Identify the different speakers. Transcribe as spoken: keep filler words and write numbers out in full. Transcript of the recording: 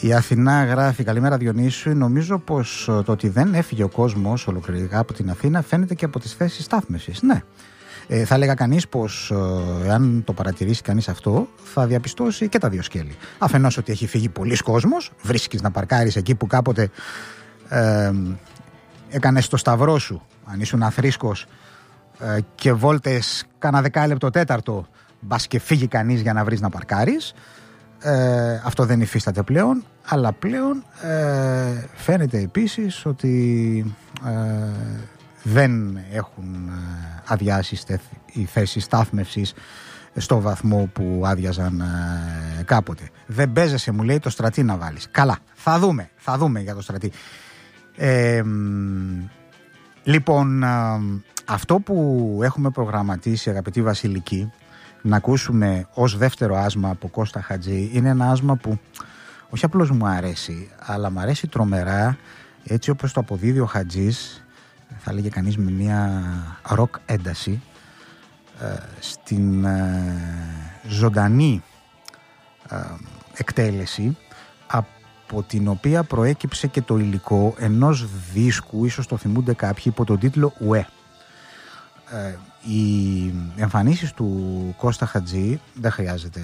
Speaker 1: Η Αθηνά γράφει: καλημέρα Διονύσου. Νομίζω πως το ότι δεν έφυγε ο κόσμος ολοκληρωτικά από την Αθήνα φαίνεται και από τις θέσεις στάθμευσης. Ναι. Ε, θα έλεγα κανείς πως εάν το παρατηρήσει κανείς αυτό, θα διαπιστώσει και τα δύο σκέλη. Αφενός ότι έχει φύγει πολλής κόσμος, βρίσκεις να παρκάρεις εκεί που κάποτε ε, έκανες το σταυρό σου, αν ήσουν αθρήσκος, ε, και βόλτες κάνα δεκάλεπτο τέταρτο, μπας και φύγει κανείς για να βρεις να παρκάρεις. Ε, αυτό δεν υφίσταται πλέον, αλλά πλέον ε, φαίνεται επίσης ότι ε, δεν έχουν αδειάσει οι θέσεις στάθμευσης στο βαθμό που άδειαζαν ε, κάποτε. Δεν παίζεσαι, μου λέει, το στρατή να βάλεις. Καλά, θα δούμε, θα δούμε για το στρατή. Ε, λοιπόν, ε, αυτό που έχουμε προγραμματίσει, αγαπητή Βασιλική, να ακούσουμε ως δεύτερο άσμα από Κώστα Χατζή, είναι ένα άσμα που όχι απλώς μου αρέσει, αλλά μου αρέσει τρομερά, έτσι όπως το αποδίδει ο Χατζής, θα λέγε κανείς με μια ροκ ένταση, στην ζωντανή εκτέλεση, από την οποία προέκυψε και το υλικό ενός δίσκου, ίσως το θυμούνται κάποιοι, υπό τον τίτλο «Ουέ». Οι εμφανίσεις του Κώστα Χατζή, δεν χρειάζεται